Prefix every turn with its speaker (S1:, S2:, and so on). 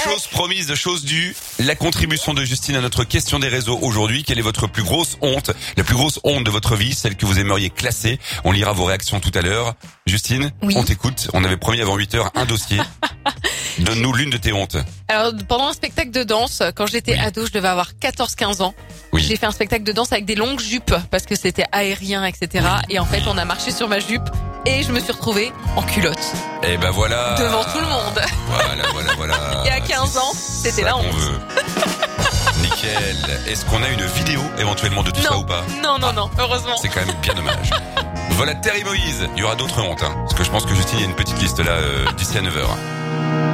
S1: Chose promise, chose due. La contribution de Justine à notre question des réseaux aujourd'hui. Quelle est votre plus grosse honte? La plus grosse honte de votre vie, celle que vous aimeriez classer. On lira vos réactions tout à l'heure. Justine,
S2: Oui.
S1: On t'écoute. On avait promis avant 8h un dossier. Donne-nous l'une de tes hontes.
S2: Alors, pendant un spectacle de danse, quand j'étais ado, je devais avoir 14-15 ans.
S1: Oui.
S2: J'ai fait un spectacle de danse avec des longues jupes parce que c'était aérien, etc. Et en fait, on a marché sur ma jupe et je me suis retrouvée en culotte.
S1: Eh ben voilà.
S2: Devant tout le monde.
S1: Voilà.
S2: Et à 15 ans, c'était la honte.
S1: Nickel. Est-ce qu'on a une vidéo éventuellement de tout ça ou pas?
S2: Non, heureusement.
S1: C'est quand même bien dommage. Voilà Terry Moïse. Il y aura d'autres hontes, hein. Parce que je pense que Justine, il y a une petite liste là d'ici à 9h.